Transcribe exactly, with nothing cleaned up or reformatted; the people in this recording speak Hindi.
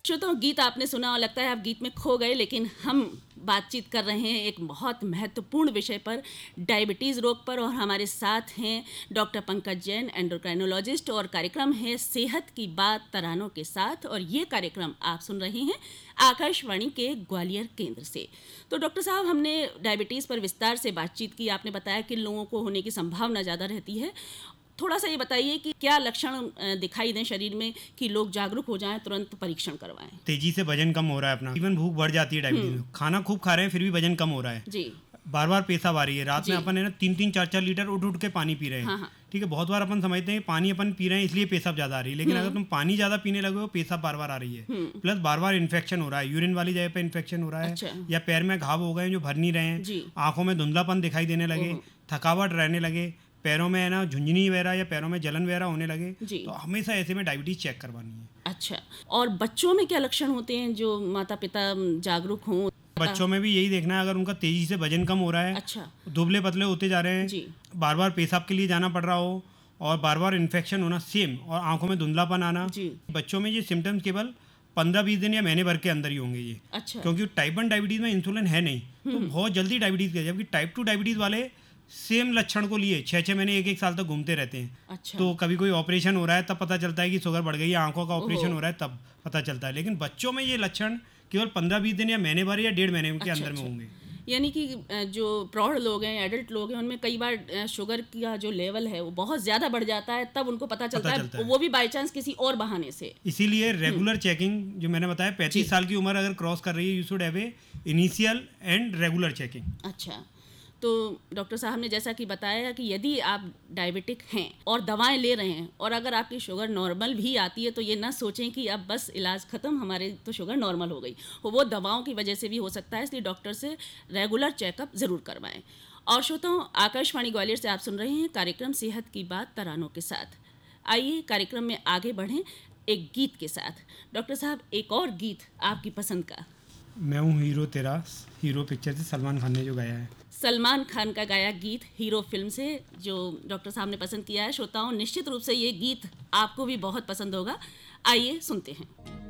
श्रोताओं, गीत आपने सुना और लगता है आप गीत में खो गए, लेकिन हम बातचीत कर रहे हैं एक बहुत महत्वपूर्ण विषय पर, डायबिटीज़ रोग पर, और हमारे साथ हैं डॉक्टर पंकज जैन, एंडोक्राइनोलॉजिस्ट, और कार्यक्रम है सेहत की बात तरानों के साथ। और ये कार्यक्रम आप सुन रहे हैं आकाशवाणी के ग्वालियर केंद्र से। तो डॉक्टर साहब, हमने डायबिटीज़ पर विस्तार से बातचीत की। आपने बताया कि लोगों को होने की संभावना ज़्यादा रहती है। थोड़ा सा ये बताइए कि क्या लक्षण दिखाई दें शरीर में कि लोग जागरूक हो जाएं, तुरंत परीक्षण करवाएं। तेजी से वजन कम हो रहा है अपना, इवन भूख बढ़ जाती है डायबिटीज में, खाना खूब खा रहे हैं फिर भी वजन कम हो रहा है जी, बार बार पेशाब आ रही है, रात में अपन है ना तीन तीन चार चार लीटर उठ उठ के पानी पी रहे हैं। हाँ हाँ। ठीक है, बहुत बार अपन समझते हैं पानी अपन पी रहे हैं इसलिए पेशाब ज्यादा आ रही है, लेकिन अगर तुम पानी ज्यादा पीने लगे हो पेशाब बार बार आ रही है, प्लस बार बार इन्फेक्शन हो रहा है, यूरिन वाली जगह पे इन्फेक्शन हो रहा है। अच्छा। या पैर में घाव हो गए जो भर नहीं रहे हैं, आंखों में धुंधलापन दिखाई देने लगे, थकावट रहने लगे, पैरों में है ना झुंझुनी वगैरह या पैरों में जलन वगैरह होने लगे, तो हमेशा ऐसे में डायबिटीज चेक करवानी है। अच्छा, और बच्चों में क्या लक्षण होते हैं जो माता पिता जागरूक हों? बच्चों में भी यही देखना है, अगर उनका तेजी से वजन कम हो रहा है, अच्छा, दुबले पतले होते जा रहे हैं, जी, बार बार पेशाब के लिए जाना पड़ रहा हो, और बार बार इन्फेक्शन होना सेम, और आंखों में धुंधलापन आना, जी। बच्चों में ये सिम्टम्स केवल पंद्रह बीस दिन या महीने भर के अंदर ही होंगे ये। अच्छा। क्योंकि टाइप वन डायबिटीज में इंसुलिन है नहीं, तो बहुत जल्दी डायबिटीज के, जबकि टाइप टू डायबिटीज वाले सेम लक्षण को लिए छः छः महीने एक एक साल तक घूमते रहते हैं। अच्छा। तो कभी कोई ऑपरेशन हो रहा है तब पता चलता है कि शुगर बढ़ गई है, आंखों का ऑपरेशन हो रहा है तब पता चलता है, लेकिन बच्चों में ये लक्षण केवल पंद्रह बीस दिन या महीने भर या डेढ़ महीने के अच्छा, अंदर में अच्छा। होंगे। यानी कि जो प्रौढ़ लोग हैं, एडल्ट लोग हैं, उनमें कई बार शुगर का जो लेवल है वो बहुत ज़्यादा बढ़ जाता है, तब उनको पता चलता, पता है, चलता है, वो भी बाई चांस किसी और बहाने से। इसीलिए रेगुलर चेकिंग जो मैंने बताया, पैंतीस साल की उम्र अगर क्रॉस कर रही है, you should have a initial and regular checking. अच्छा, तो डॉक्टर साहब ने जैसा कि बताया कि यदि आप डायबिटिक हैं और दवाएं ले रहे हैं, और अगर आपकी शुगर नॉर्मल भी आती है, तो ये ना सोचें कि अब बस इलाज ख़त्म, हमारे तो शुगर नॉर्मल हो गई, वो दवाओं की वजह से भी हो सकता है, इसलिए डॉक्टर से रेगुलर चेकअप ज़रूर करवाएं। और श्रोताओं, आकाशवाणी ग्वालियर से आप सुन रहे हैं कार्यक्रम सेहत की बात तरानों के साथ। आइए कार्यक्रम में आगे बढ़ें एक गीत के साथ। डॉक्टर साहब, एक और गीत आपकी पसंद का। मैं हूँ हीरो तेरा, हीरो पिक्चर से सलमान खान ने जो गाया है। सलमान खान का गाया गीत हीरो फिल्म से, जो डॉक्टर साहब ने पसंद किया है। श्रोताओं, निश्चित रूप से ये गीत आपको भी बहुत पसंद होगा। आइए सुनते हैं।